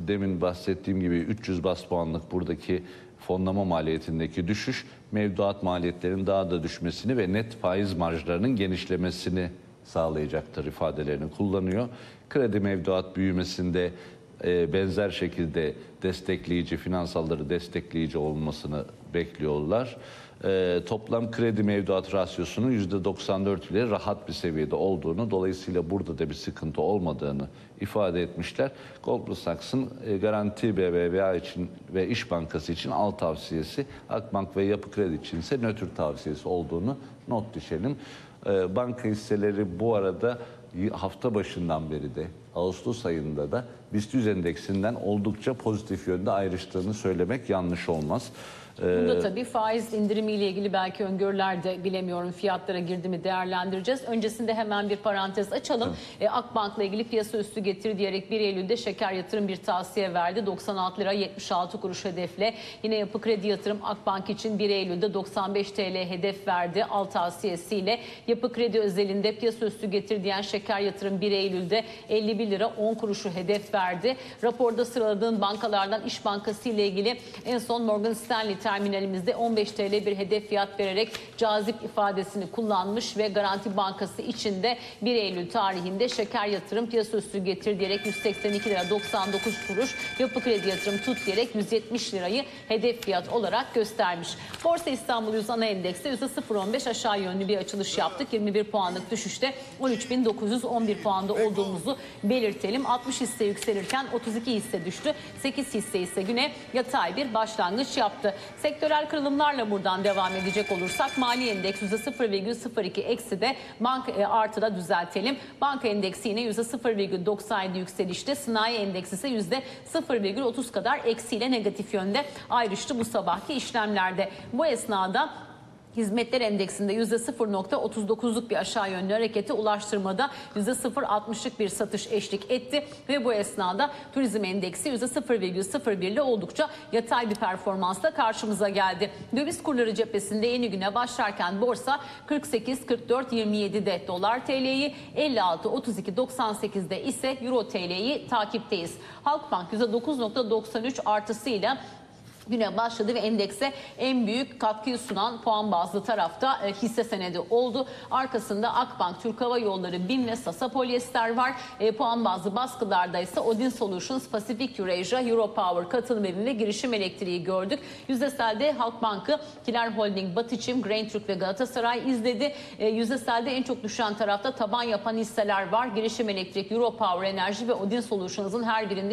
demin bahsettiğim gibi 300 bas puanlık buradaki fonlama maliyetindeki düşüş mevduat maliyetlerinin daha da düşmesini ve net faiz marjlarının genişlemesini sağlayacaktır ifadelerini kullanıyor. Kredi mevduat büyümesinde benzer şekilde destekleyici, finansalları destekleyici olmasını bekliyorlar. Toplam kredi mevduat rasyosunun %94 ile rahat bir seviyede olduğunu, dolayısıyla burada da bir sıkıntı olmadığını ifade etmişler. Goldman Sachs'ın Garanti BBVA için ve İş Bankası için al tavsiyesi, Akbank ve Yapı Kredi için ise nötr tavsiyesi olduğunu not düşelim. Banka hisseleri bu arada hafta başından beri de Ağustos ayında da BIST 100 endeksinden oldukça pozitif yönde ayrıştığını söylemek yanlış olmaz. Bunda tabii faiz indirimiyle ilgili belki öngörüler de bilemiyorum, fiyatlara girdi mi değerlendireceğiz. Öncesinde hemen bir parantez açalım. Akbank'la ilgili piyasa üstü getiri diyerek 1 Eylül'de şeker yatırım bir tavsiye verdi. 96 lira 76 kuruş hedefle. Yine Yapı Kredi Yatırım Akbank için 1 Eylül'de 95 TL hedef verdi al tavsiyesiyle. Yapı Kredi özelinde piyasa üstü getiri diyen şeker yatırım 1 Eylül'de 51 lira 10 kuruşu hedef verdi. Raporda sıraladığın bankalardan İş Bankası ile ilgili en son Morgan Stanley terminalimizde 15 TL bir hedef fiyat vererek cazip ifadesini kullanmış ve Garanti Bankası için de 1 Eylül tarihinde şeker yatırım piyasa üstü getir diyerek 182 lira 99 kuruş, Yapı Kredi Yatırım tut diyerek 170 lirayı hedef fiyat olarak göstermiş. Borsa İstanbul 100 ana endekste %0.15 aşağı yönlü bir açılış yaptık. 21 puanlık düşüşte 13.911 puanda olduğumuzu belirtelim. 60 hisse yükselirken 32 hisse düştü. 8 hisse ise güne yatay bir başlangıç yaptı. Sektörel kırılımlarla buradan devam edecek olursak mali endeks %0,02 eksi de banka artıda düzeltelim. Banka endeksi yine %0,97 yükselişte. Sanayi endeksi ise %0,30 kadar eksiyle negatif yönde ayrıştı bu sabahki işlemlerde. Bu esnada hizmetler endeksinde %0,39'luk bir aşağı yönlü harekete, ulaştırmada %0,60'lık bir satış eşlik etti ve bu esnada turizm endeksi %0,01 ile oldukça yatay bir performansla karşımıza geldi. Döviz kurları cephesinde yeni güne başlarken borsa 48-44-27'de dolar TL'yi, 56-32-98'de ise euro TL'yi takipteyiz. Halkbank %9,93 artısıyla güne başladı ve endekse en büyük katkıyı sunan puan bazlı tarafta hisse senedi oldu. Arkasında Akbank, Türk Hava Yolları, BİM ve Sasa Polyester var. Puan bazlı baskılarda ise Odin Solutions, Pacific Eurasia, Europower, Katılım Evi ve Girişim Elektriği gördük. Yüzdeselde Halkbank'ı, Kiler Holding, Batıçim, Graintürk ve Galatasaray izledi. Yüzdeselde en çok düşen tarafta taban yapan hisseler var. Girişim Elektrik, Europower Enerji ve Odin Solutions'ın her birinde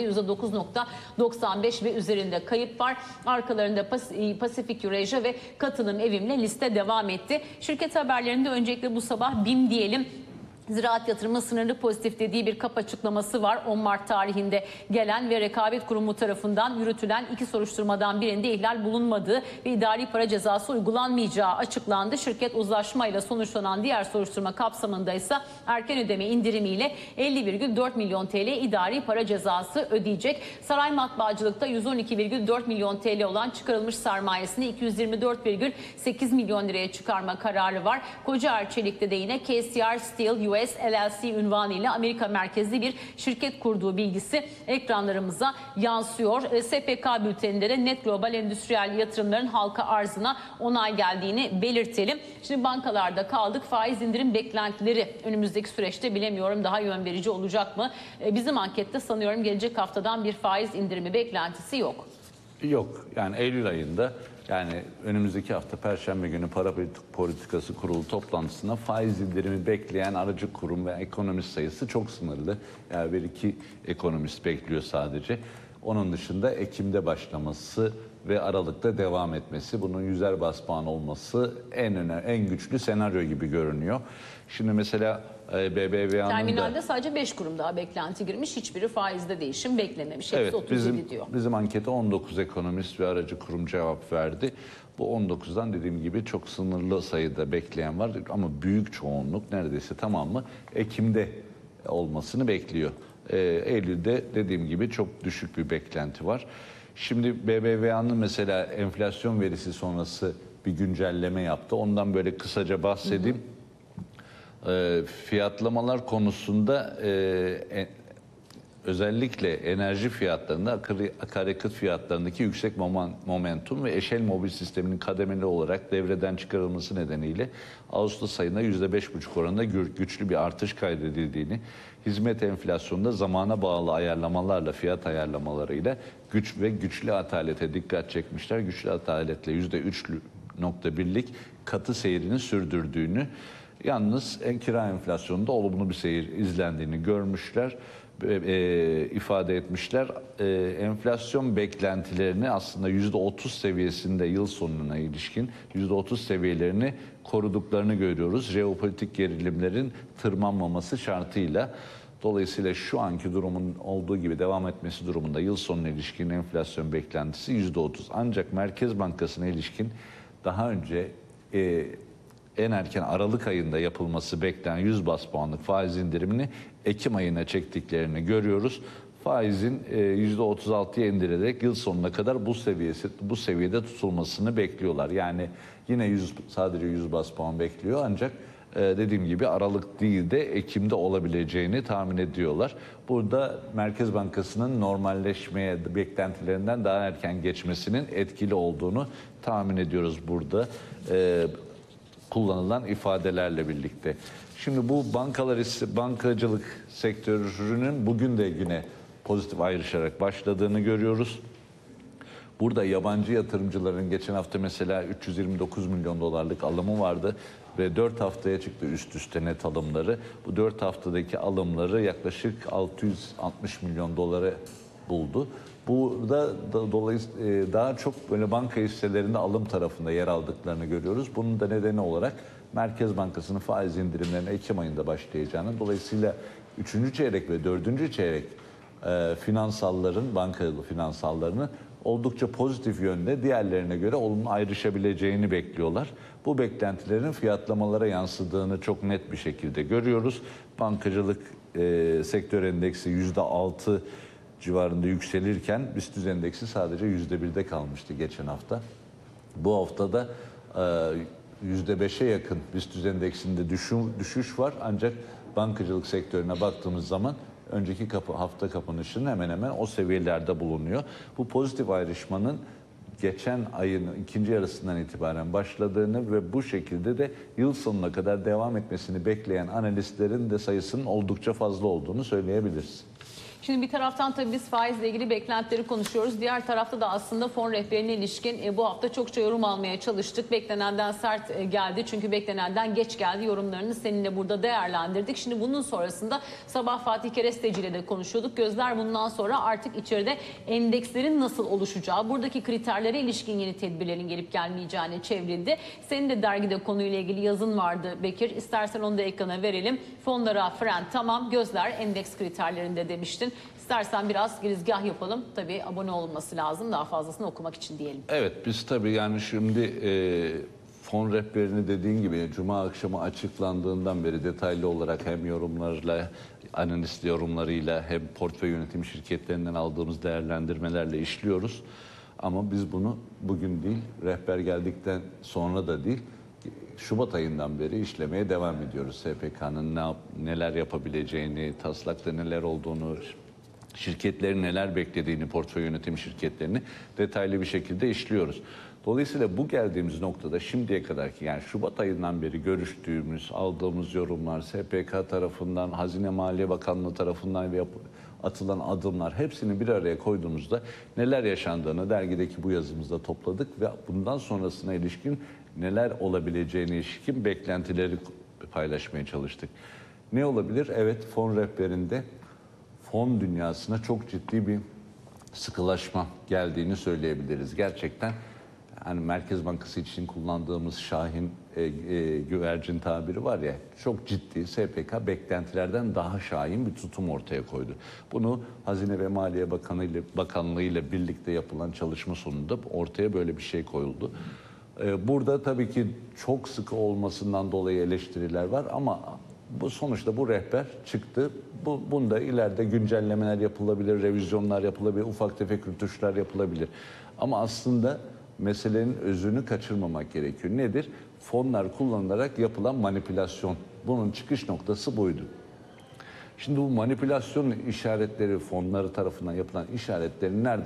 %9,95 ve üzerinde kayıp var. Arkalarında Pacific Eurasia ve Katılım Evim'le liste devam etti. Şirket haberlerinde öncelikle bu sabah BİM diyelim. Ziraat Yatırımı sınırlı pozitif dediği bir kap açıklaması var. 10 Mart tarihinde gelen ve Rekabet Kurumu tarafından yürütülen 2 soruşturmadan birinde ihlal bulunmadığı ve idari para cezası uygulanmayacağı açıklandı. Şirket uzlaşmayla sonuçlanan diğer soruşturma kapsamında ise erken ödeme indirimiyle 50,4 milyon TL idari para cezası ödeyecek. Saray Matbaacılık'ta 112,4 milyon TL olan çıkarılmış sermayesini 224,8 milyon liraya çıkarma kararı var. Kocaer Çelik'te de yine KCR Steel US LLC ünvanıyla Amerika merkezli bir şirket kurduğu bilgisi ekranlarımıza yansıyor. SPK bülteninde de net global endüstriyel yatırımların halka arzına onay geldiğini belirtelim. Şimdi bankalarda kaldık. Faiz indirim beklentileri önümüzdeki süreçte bilemiyorum daha yön verici olacak mı? Bizim ankette sanıyorum gelecek haftadan bir faiz indirimi beklentisi yok. Yok. Yani Eylül ayında, yani önümüzdeki hafta Perşembe günü Para Politikası Kurulu toplantısında faiz indirimi bekleyen aracı kurum ve ekonomist sayısı çok sınırlı. Yani 1-2 ekonomist bekliyor sadece. Onun dışında Ekim'de başlaması ve Aralık'ta devam etmesi, bunun 100'er bas puan olması en güçlü senaryo gibi görünüyor. Şimdi mesela BBVA'nın terminalde sadece 5 kurum daha beklenti girmiş. Hiçbiri faizde değişim beklememiş. Hepsi 37 diyor. Bizim ankete 19 ekonomist ve aracı kurum cevap verdi. Bu 19'dan dediğim gibi çok sınırlı sayıda bekleyen var ama büyük çoğunluk, neredeyse tamamı Ekim'de olmasını bekliyor. Eylül'de dediğim gibi çok düşük bir beklenti var. Şimdi BBVA'nın mesela enflasyon verisi sonrası bir güncelleme yaptı. Ondan böyle kısaca bahsedeyim. Fiyatlamalar konusunda özellikle enerji fiyatlarında, akaryakıt fiyatlarındaki yüksek momentum ve eşel mobil sisteminin kademeli olarak devreden çıkarılması nedeniyle Ağustos ayında %5,5 oranında güçlü bir artış kaydedildiğini, hizmet enflasyonunda zamana bağlı ayarlamalarla, fiyat ayarlamalarıyla güçlü atalete dikkat çekmişler. Güçlü ataletle %3,1'lik katı seyrini sürdürdüğünü, yalnız kira enflasyonunda olumlu bir seyir izlendiğini görmüşler, ifade etmişler. Enflasyon beklentilerini aslında %30 seviyesinde yıl sonuna ilişkin %30 seviyelerini koruduklarını görüyoruz. Jeopolitik gerilimlerin tırmanmaması şartıyla. Dolayısıyla şu anki durumun olduğu gibi devam etmesi durumunda yıl sonuna ilişkin enflasyon beklentisi %30. Ancak Merkez Bankası'na ilişkin daha önce en erken Aralık ayında yapılması beklenen 100 bas puanlık faiz indirimini Ekim ayına çektiklerini görüyoruz. Faizin %36'ya indirilerek yıl sonuna kadar bu seviyede tutulmasını bekliyorlar. Yani yine sadece 100 bas puan bekliyor, ancak dediğim gibi Aralık değil de Ekim'de olabileceğini tahmin ediyorlar. Burada Merkez Bankası'nın normalleşmeye beklentilerinden daha erken geçmesinin etkili olduğunu tahmin ediyoruz burada kullanılan ifadelerle birlikte. Şimdi bu bankacılık sektörünün bugün de yine pozitif ayrışarak başladığını görüyoruz. Burada yabancı yatırımcıların geçen hafta mesela 329 milyon dolarlık alımı vardı ve 4 haftaya çıktı üst üste net alımları. Bu 4 haftadaki alımları yaklaşık 660 milyon doları buldu. Burada dolayısıyla daha çok böyle banka hisselerinde alım tarafında yer aldıklarını görüyoruz. Bunun da nedeni olarak Merkez Bankası'nın faiz indirimlerine Ekim ayında başlayacağını, dolayısıyla 3. çeyrek ve 4. çeyrek finansalların, bankalı finansallarını oldukça pozitif yönde diğerlerine göre olumlu ayrışabileceğini bekliyorlar. Bu beklentilerin fiyatlamalara yansıdığını çok net bir şekilde görüyoruz. Bankacılık sektör endeksi %6 civarında yükselirken BIST endeksi sadece %1'de kalmıştı geçen hafta. Bu haftada %5'e yakın BIST endeksinde düşüş var, ancak bankacılık sektörüne baktığımız zaman önceki hafta kapanışının hemen hemen o seviyelerde bulunuyor. Bu pozitif ayrışmanın geçen ayın ikinci yarısından itibaren başladığını ve bu şekilde de yıl sonuna kadar devam etmesini bekleyen analistlerin de sayısının oldukça fazla olduğunu söyleyebiliriz. Şimdi bir taraftan tabii biz faizle ilgili beklentileri konuşuyoruz. Diğer tarafta da aslında fon rehberine ilişkin bu hafta çokça yorum almaya çalıştık. Beklenenden sert geldi çünkü beklenenden geç geldi. Yorumlarını seninle burada değerlendirdik. Şimdi bunun sonrasında sabah Fatih Keresteci ile de konuşuyorduk. Gözler bundan sonra artık içeride endekslerin nasıl oluşacağı, buradaki kriterlere ilişkin yeni tedbirlerin gelip gelmeyeceğine çevrildi. Senin de dergide konuyla ilgili yazın vardı Bekir. İstersen onu da ekrana verelim. Fonlara fren tamam, gözler endeks kriterlerinde demiştin. İstersen biraz girizgah yapalım. Tabii abone olması lazım daha fazlasını okumak için diyelim. Evet, biz tabii yani şimdi fon rehberini dediğin gibi Cuma akşamı açıklandığından beri detaylı olarak hem yorumlarla, analist yorumlarıyla hem portföy yönetim şirketlerinden aldığımız değerlendirmelerle işliyoruz. Ama biz bunu bugün değil, rehber geldikten sonra da değil, Şubat ayından beri işlemeye devam ediyoruz. SPK'nın neler yapabileceğini, taslakta neler olduğunu, şirketlerin neler beklediğini, portföy yönetim şirketlerini detaylı bir şekilde işliyoruz. Dolayısıyla bu geldiğimiz noktada şimdiye kadarki, yani Şubat ayından beri görüştüğümüz, aldığımız yorumlar, SPK tarafından, Hazine Maliye Bakanlığı tarafından atılan adımlar, hepsini bir araya koyduğumuzda neler yaşandığını dergideki bu yazımızda topladık ve bundan sonrasına ilişkin neler olabileceğine ilişkin beklentileri paylaşmaya çalıştık. Ne olabilir? Evet, fon rehberinde fon dünyasına çok ciddi bir sıkılaşma geldiğini söyleyebiliriz. Gerçekten hani Merkez Bankası için kullandığımız Şahin güvercin tabiri var ya, çok ciddi, SPK beklentilerden daha şahin bir tutum ortaya koydu. Bunu Hazine ve Maliye Bakanlığı ile birlikte yapılan çalışma sonunda ortaya böyle bir şey koyuldu. Burada tabii ki çok sıkı olmasından dolayı eleştiriler var ama sonuçta bu rehber çıktı. Bunda ileride güncellemeler yapılabilir, revizyonlar yapılabilir, ufak tefek rötuşlar yapılabilir. Ama aslında meselenin özünü kaçırmamak gerekiyor. Nedir? Fonlar kullanılarak yapılan manipülasyon. Bunun çıkış noktası buydu. Şimdi bu manipülasyon işaretleri, fonları tarafından yapılan işaretlerin nereden